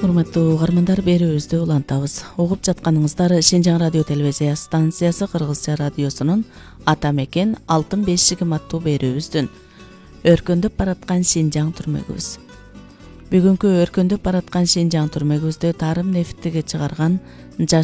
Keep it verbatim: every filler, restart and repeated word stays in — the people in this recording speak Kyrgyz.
урматтуу угармандар, берүүбүздү улантабыз. Угуп жатканыңыздар Шинжаң радио телевизия станциясы Кыргызча радиосунун Ата мекен алтын бешигим аттуу берүүбүздүн өркөндөп бараткан Шинжаң түрмөгүбүз. Бүгүнкү өркөндөп бараткан Шинжаң түрмөгүбүздө Тарым Нефтиге чыгарган